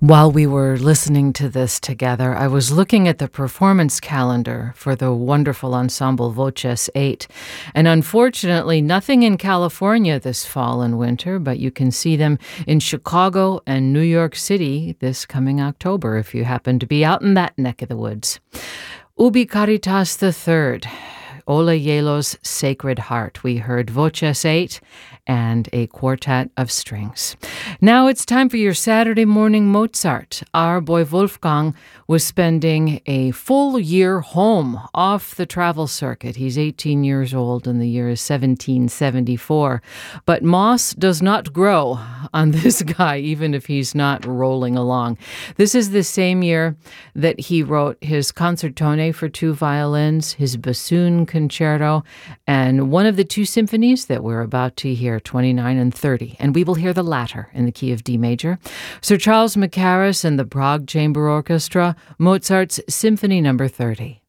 While we were listening to this together, I was looking at the performance calendar for the wonderful ensemble Voces 8. And unfortunately, nothing in California this fall and winter, but you can see them in Chicago and New York City this coming October if you happen to be out in that neck of the woods. Ubi Caritas III, Ola Yelo's Sacred Heart. We heard Voces 8 and a quartet of strings. Now it's time for your Saturday morning Mozart. Our boy Wolfgang was spending a full year home off the travel circuit. He's 18 years old and the year is 1774. But moss does not grow on this guy, even if he's not rolling along. This is the same year that he wrote his concertone for two violins, his bassoon concerto, and one of the two symphonies that we're about to hear, 29 and 30. And we will hear the latter in the key of D major. Sir Charles Mackerras and the Prague Chamber Orchestra, Mozart's Symphony No. 30.